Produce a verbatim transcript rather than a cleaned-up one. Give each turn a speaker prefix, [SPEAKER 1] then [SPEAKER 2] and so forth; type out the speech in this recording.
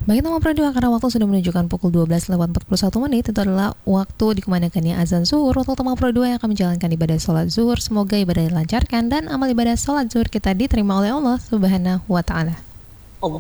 [SPEAKER 1] Baik teman Pro dua, karena waktu sudah menunjukkan pukul dua belas lewat empat puluh satu menit, itu adalah waktu dikumandangkannya azan zuhur untuk teman Pro dua yang akan menjalankan ibadah sholat zuhur. Semoga ibadah dilancarkan dan amal ibadah sholat zuhur kita diterima oleh Allah Subhanahu wa Ta'ala.